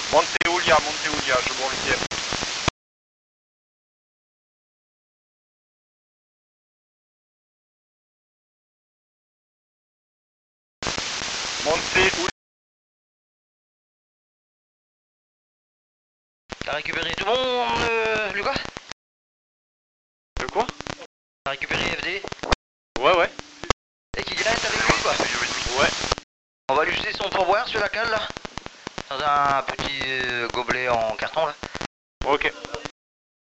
Monteoulia, je bourre le pied. Monteoulia. T'as récupéré tout le monde, Lucas? De quoi? T'as récupéré FD? Ouais. Et qu'il reste avec lui quoi? Ouais. On va lui jeter son pourboire sur la cale là. Dans un petit gobelet en carton là. Ok.